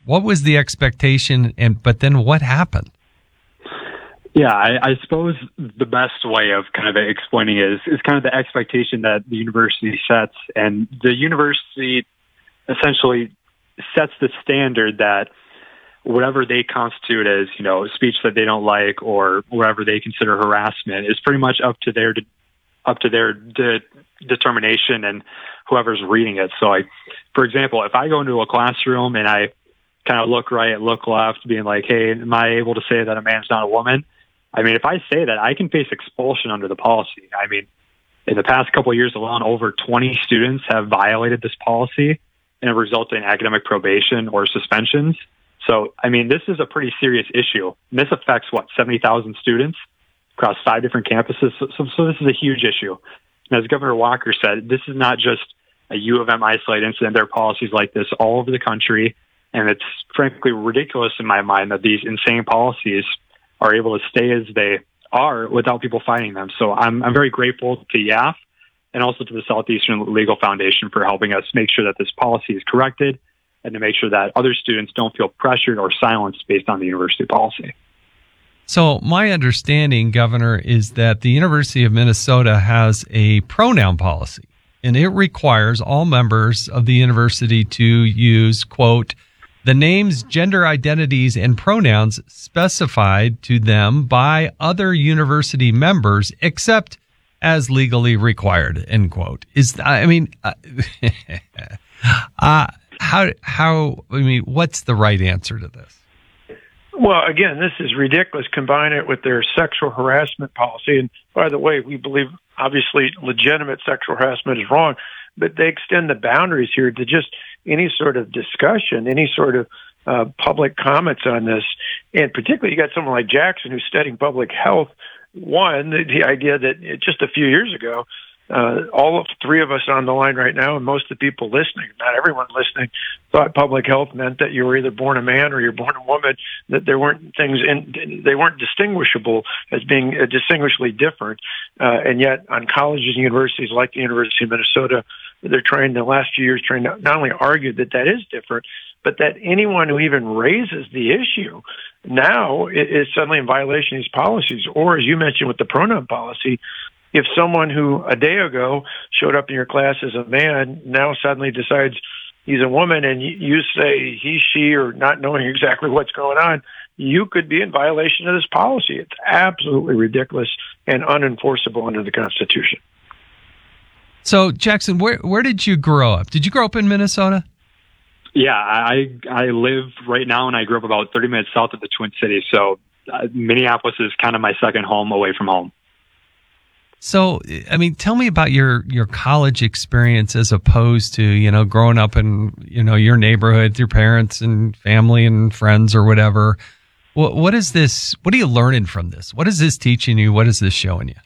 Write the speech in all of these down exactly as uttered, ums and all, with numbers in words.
What was the expectation, and but then what happened? Yeah, I, I suppose the best way of kind of explaining it is, is kind of the expectation that the university sets, and the university essentially sets the standard that whatever they constitute as, you know, speech that they don't like or whatever they consider harassment is pretty much up to their up to their de- determination and whoever's reading it. So, like, for example, if I go into a classroom and I kind of look right, look left, being like, "Hey, am I able to say that a man's not a woman?" I mean, if I say that, I can face expulsion under the policy. I mean, in the past couple of years alone, over twenty students have violated this policy and have resulted in academic probation or suspensions. So, I mean, this is a pretty serious issue. And this affects, what, seventy thousand students across five different campuses. So, so, so this is a huge issue. And as Governor Walker said, this is not just a U of M isolated incident. There are policies like this all over the country. And it's frankly ridiculous in my mind that these insane policies are able to stay as they are without people fighting them. So I'm, I'm very grateful to Y A F and also to the Southeastern Legal Foundation for helping us make sure that this policy is corrected and to make sure that other students don't feel pressured or silenced based on the university policy. So my understanding, Governor, is that the University of Minnesota has a pronoun policy, and it requires all members of the university to use, quote, the names, gender identities, and pronouns specified to them by other university members, except as legally required, end quote. Is, I mean, uh, uh, how, how, I mean, what's the right answer to this? Well, again, this is ridiculous. Combine it with their sexual harassment policy. And by the way, we believe obviously legitimate sexual harassment is wrong, but they extend the boundaries here to just any sort of discussion, any sort of uh, public comments on this. And particularly, you got someone like Jackson who's studying public health. One, the, the idea that just a few years ago, uh, all of three of us on the line right now, and most of the people listening, not everyone listening, thought public health meant that you were either born a man or you're born a woman, that there weren't things in, they weren't distinguishable as being uh, distinguishably different. Uh, and yet on colleges and universities like the University of Minnesota, they're trying, the last few years, trying to not only argue that that is different, but that anyone who even raises the issue now is suddenly in violation of these policies. Or, as you mentioned with the pronoun policy, if someone who a day ago showed up in your class as a man now suddenly decides he's a woman and you say he, she, or not knowing exactly what's going on, you could be in violation of this policy. It's absolutely ridiculous and unenforceable under the Constitution. So, Jackson, where where did you grow up? Did you grow up in Minnesota? Yeah, I I live right now, and I grew up about thirty minutes south of the Twin Cities. So uh, Minneapolis is kind of my second home away from home. So, I mean, tell me about your, your college experience as opposed to, you know, growing up in, you know, your neighborhood, your parents and family and friends or whatever. What, what is this? What are you learning from this? What is this teaching you? What is this showing you?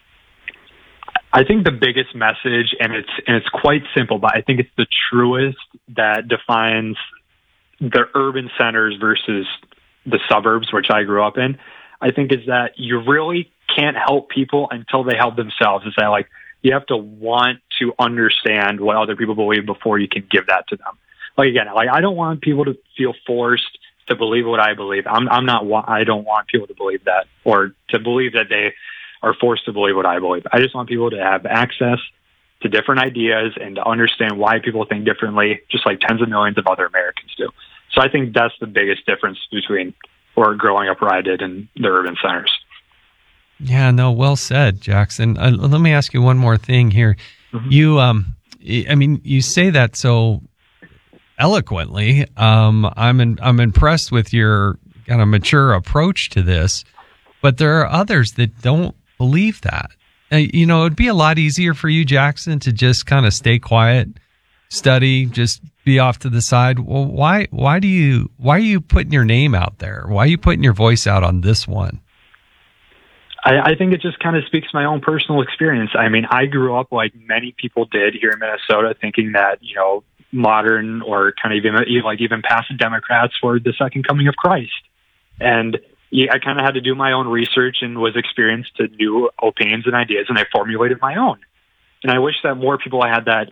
I think the biggest message, and it's and it's quite simple, but I think it's the truest that defines the urban centers versus the suburbs, which I grew up in, I think is that you really can't help people until they help themselves. It's that, like, you have to want to understand what other people believe before you can give that to them. Like, again, like, I don't want people to feel forced to believe what I believe. I'm, I'm not, I don't want people to believe that, or to believe that they are forced to believe what I believe. I just want people to have access to different ideas and to understand why people think differently, just like tens of millions of other Americans do. So I think that's the biggest difference between or growing up where I did in the urban centers. Yeah, no, well said, Jackson. Uh, let me ask you one more thing here. Mm-hmm. You, um, I mean, you say that so eloquently. Um, I'm in, I'm impressed with your kind of mature approach to this, but there are others that don't believe that. Uh, you know, it'd be a lot easier for you, Jackson, to just kind of stay quiet, study, just be off to the side. Well, why, why do you, why are you putting your name out there? Why are you putting your voice out on this one? I, I think it just kind of speaks to my own personal experience. I mean, I grew up like many people did here in Minnesota, thinking that, you know, modern or kind of even like even past Democrats were the second coming of Christ. And yeah, I kind of had to do my own research and was experienced to new opinions and ideas, and I formulated my own. And I wish that more people had that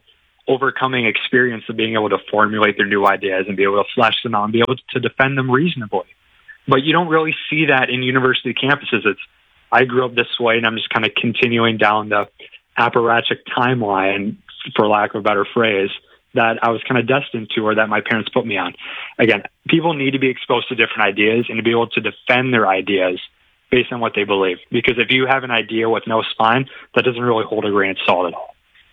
overcoming experience of being able to formulate their new ideas and be able to flesh them out and be able to defend them reasonably. But you don't really see that in university campuses. It's, I grew up this way, and I'm just kind of continuing down the apparatchik timeline, for lack of a better phrase, that I was kind of destined to, or that my parents put me on. Again, people need to be exposed to different ideas and to be able to defend their ideas based on what they believe. Because if you have an idea with no spine, that doesn't really hold a grain of salt at all.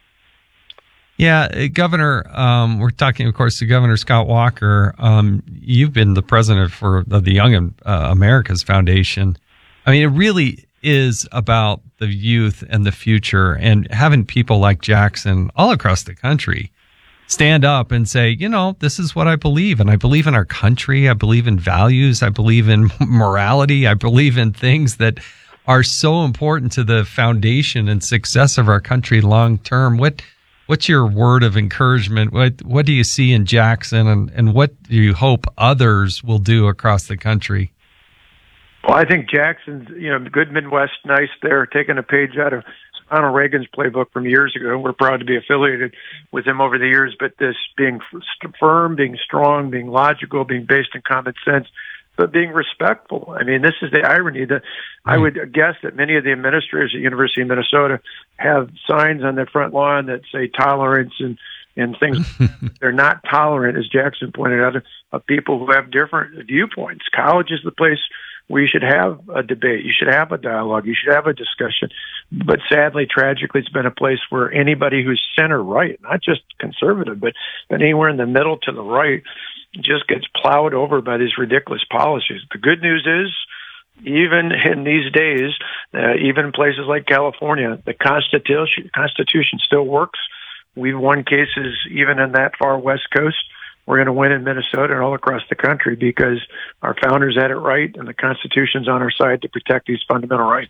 Yeah, Governor, um, we're talking, of course, to Governor Scott Walker. Um, you've been the president for the Young uh, America's Foundation. I mean, it really is about the youth and the future, and having people like Jackson all across the country stand up and say, you know, this is what I believe. And I believe in our country. I believe in values. I believe in morality. I believe in things that are so important to the foundation and success of our country long term. What What's your word of encouragement? What What do you see in Jackson, and, and what do you hope others will do across the country? Well, I think Jackson's, you know, good Midwest, nice there, taking a page out of Ronald Reagan's playbook from years ago. We're proud to be affiliated with him over the years, but this being firm, being strong, being logical, being based in common sense, but being respectful. I mean, this is the irony that I would guess that many of the administrators at University of Minnesota have signs on their front lawn that say tolerance and, and things. They're not tolerant, as Jackson pointed out, of, of people who have different viewpoints. College is the place where you should have a debate. You should have a dialogue. You should have a discussion. But sadly, tragically, it's been a place where anybody who's center right, not just conservative, but, but anywhere in the middle to the right, just gets plowed over by these ridiculous policies. The good news is, even in these days, uh, even in places like California, the Constitution, Constitution still works. We've won cases even in that far West Coast. We're going to win in Minnesota and all across the country because our founders had it right, and the Constitution's on our side to protect these fundamental rights.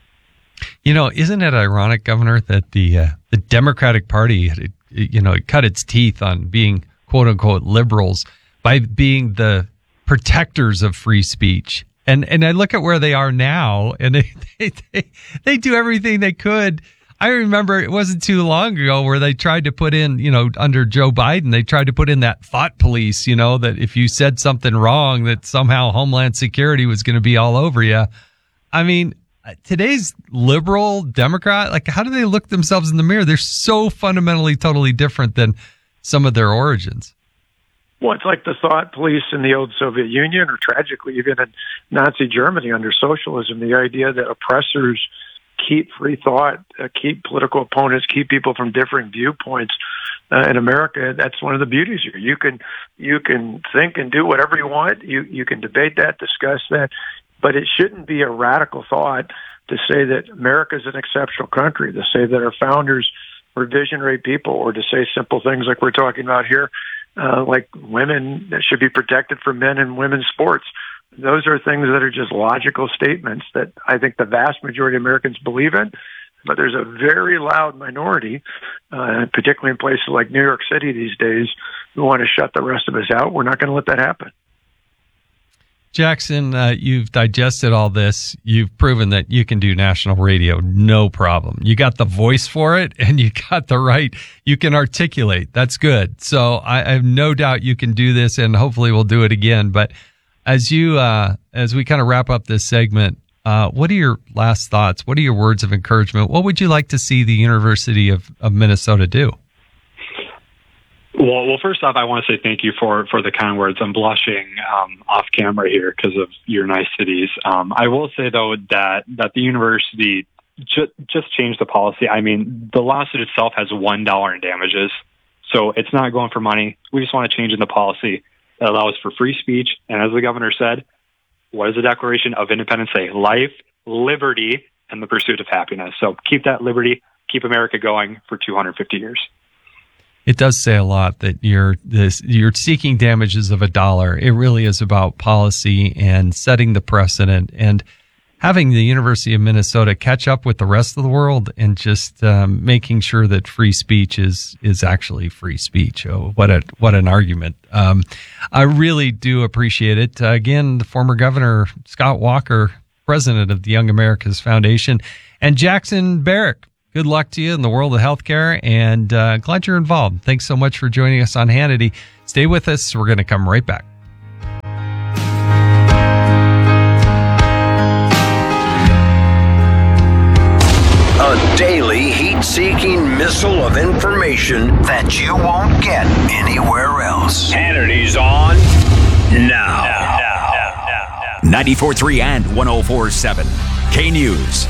You know, isn't it ironic, Governor, that the uh, the Democratic Party, it, you know, it cut its teeth on being quote unquote liberals by being the protectors of free speech, and and I look at where they are now, and they they they, they do everything they could. I remember it wasn't too long ago where they tried to put in, you know, under Joe Biden, they tried to put in that thought police, you know, that if you said something wrong, that somehow Homeland Security was going to be all over you. I mean, today's liberal Democrat, like, how do they look themselves in the mirror? They're so fundamentally, totally different than some of their origins. Well, it's like the thought police in the old Soviet Union, or tragically, even in Nazi Germany under socialism, the idea that oppressors keep free thought, uh, keep political opponents, keep people from different viewpoints. Uh, in America, that's one of the beauties here. You can you can think and do whatever you want. You you can debate that, discuss that, but it shouldn't be a radical thought to say that America is an exceptional country, to say that our founders were visionary people, or to say simple things like we're talking about here, uh, like women should be protected from men in women's sports. Those are things that are just logical statements that I think the vast majority of Americans believe in. But there's a very loud minority, uh, particularly in places like New York City these days, who want to shut the rest of us out. We're not going to let that happen. Jackson, uh, you've digested all this. You've proven that you can do national radio, no problem. You got the voice for it, and you got the right. You can articulate. That's good. So I, I have no doubt you can do this, and hopefully we'll do it again. But as you, uh, as we kind of wrap up this segment, uh, what are your last thoughts? What are your words of encouragement? What would you like to see the University of, of Minnesota do? Well, well, first off, I want to say thank you for, for the kind words. I'm blushing um, off camera here because of your nice cities. Um, I will say, though, that, that the university ju- just changed the policy. I mean, the lawsuit itself has one dollar in damages, so it's not going for money. We just want to change in the policy that allows for free speech. And as the governor said, what does the Declaration of Independence say? Life, liberty, and the pursuit of happiness. So keep that liberty, keep America going for two hundred fifty years. It does say a lot that you're this you're seeking damages of a dollar. It really is about policy and setting the precedent and having the University of Minnesota catch up with the rest of the world and just um, making sure that free speech is is actually free speech. Oh, what a what an argument! Um, I really do appreciate it. Uh, again, the former governor Scott Walker, president of the Young America's Foundation, and Jackson Barrick, good luck to you in the world of healthcare, and uh, glad you're involved. Thanks so much for joining us on Hannity. Stay with us. We're going to come right back. A daily heat-seeking missile of information that you won't get anywhere else. Hannity's on now. now, now, now, now. ninety-four point three and one oh four point seven K-News.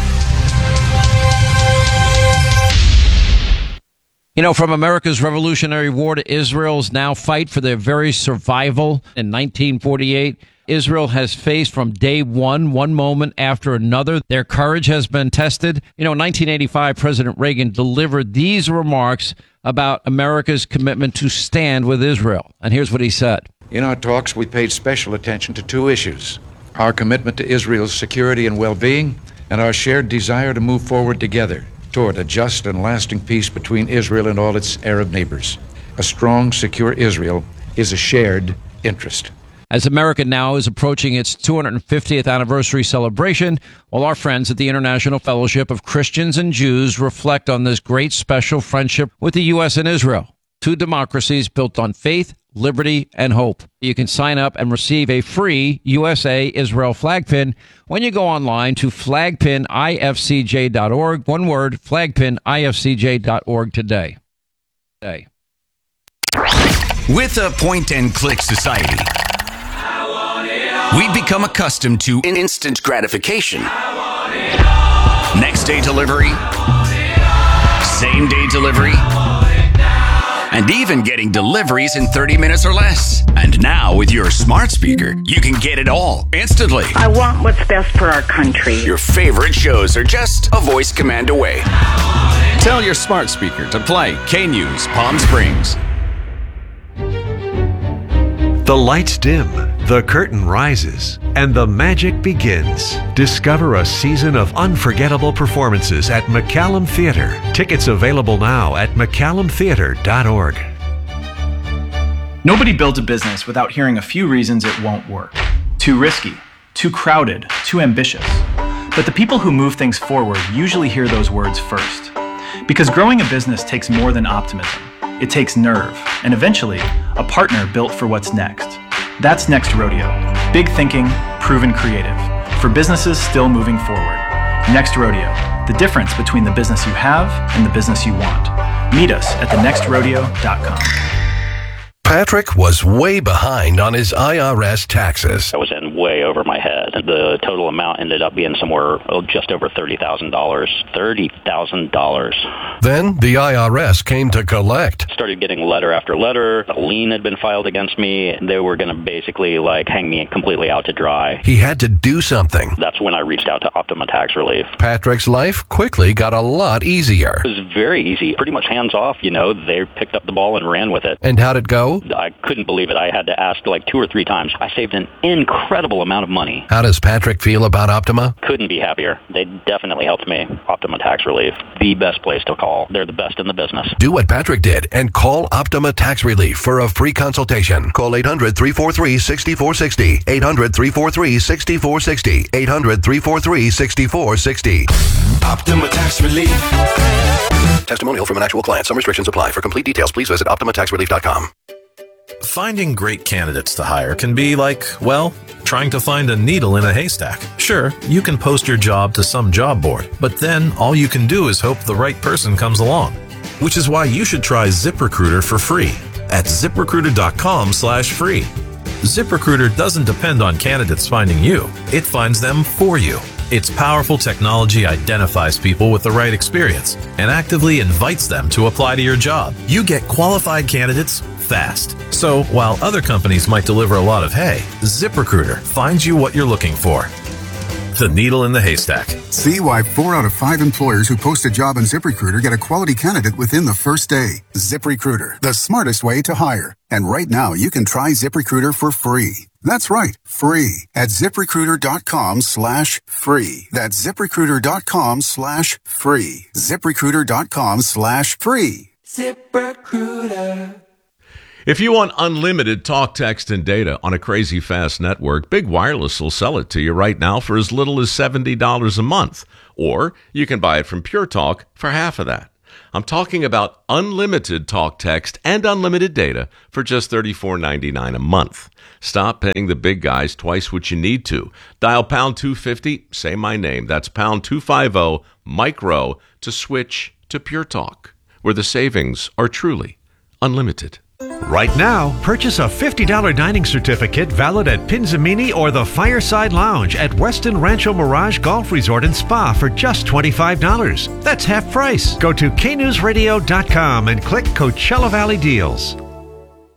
You know, from America's Revolutionary War to Israel's now fight for their very survival in nineteen forty-eight, Israel has faced from day one, one moment after another. Their courage has been tested. You know, in nineteen eighty-five, President Reagan delivered these remarks about America's commitment to stand with Israel. And here's what he said. In our talks, we paid special attention to two issues: our commitment to Israel's security and well-being, and our shared desire to move forward together toward a just and lasting peace between Israel and all its Arab neighbors. A strong, secure Israel is a shared interest. As America now is approaching its two hundred fiftieth anniversary celebration, while our friends at the International Fellowship of Christians and Jews reflect on this great special friendship with the U S and Israel, two democracies built on faith, liberty, and hope. You can sign up and receive a free U S A Israel flag pin when you go online to flag pin I F C J dot org. One word, flag pin I F C J dot org today. today. With a point-and-click society, we've become accustomed to Instant gratification. next-day delivery, same-day delivery, and even getting deliveries in thirty minutes or less. And now, with your smart speaker, you can get it all instantly. I want what's best for our country. Your favorite shows are just a voice command away. Tell your smart speaker to play K-News Palm Springs. The lights dim, the curtain rises, and the magic begins. Discover a season of unforgettable performances at McCallum Theatre. Tickets available now at McCallum Theatre dot org. Nobody builds a business without hearing a few reasons it won't work. Too risky, too crowded, too ambitious. But the people who move things forward usually hear those words first. Because growing a business takes more than optimism. It takes nerve, and eventually, a partner built for what's next. That's Next Rodeo. Big thinking, proven creative. For businesses still moving forward. Next Rodeo. The difference between the business you have and the business you want. Meet us at the next rodeo dot com. Patrick was way behind on his I R S taxes. I was in way over my head. The total amount ended up being somewhere oh, just over thirty thousand dollars. thirty thousand dollars. Then the I R S came to collect. Started getting letter after letter. A lien had been filed against me. They were going to basically like hang me completely out to dry. He had to do something. That's when I reached out to Optima Tax Relief. Patrick's life quickly got a lot easier. It was very easy. Pretty much hands off, you know. They picked up the ball and ran with it. And how'd it go? I couldn't believe it. I had to ask like two or three times. I saved an incredible amount of money. How does Patrick feel about Optima? Couldn't be happier. They definitely helped me. Optima Tax Relief, the best place to call. They're the best in the business. Do what Patrick did and call Optima Tax Relief for a free consultation. Call eight hundred, three four three, six four six zero. eight hundred, three four three, six four six zero. eight hundred, three four three, six four six zero. Optima Tax Relief. Testimonial from an actual client. Some restrictions apply. For complete details, please visit optima tax relief dot com. Finding great candidates to hire can be like, well, trying to find a needle in a haystack. Sure, you can post your job to some job board, but then all you can do is hope the right person comes along. Which is why you should try ZipRecruiter for free at zip recruiter dot com slash free. ZipRecruiter doesn't depend on candidates finding you. It finds them for you. Its powerful technology identifies people with the right experience and actively invites them to apply to your job. You get qualified candidates fast. So while other companies might deliver a lot of hay, ZipRecruiter finds you what you're looking for. The needle in the haystack. See why four out of five employers who post a job on ZipRecruiter get a quality candidate within the first day. ZipRecruiter, the smartest way to hire. And right now, you can try ZipRecruiter for free. That's right, free at zip recruiter dot com slash free. That's zip recruiter dot com slash free. zip recruiter dot com slash free. ZipRecruiter. If you want unlimited talk, text, and data on a crazy fast network, Big Wireless will sell it to you right now for as little as seventy dollars a month. Or you can buy it from Pure Talk for half of that. I'm talking about unlimited talk, text, and unlimited data for just thirty-four ninety-nine a month. Stop paying the big guys twice what you need to. Dial pound two fifty, say my name. That's pound two fifty, micro, to switch to Pure Talk, where the savings are truly unlimited. Right now, purchase a fifty dollars dining certificate valid at Pinzamini or the Fireside Lounge at Westin Rancho Mirage Golf Resort and Spa for just twenty-five dollars. That's half price. Go to k news radio dot com and click Coachella Valley Deals.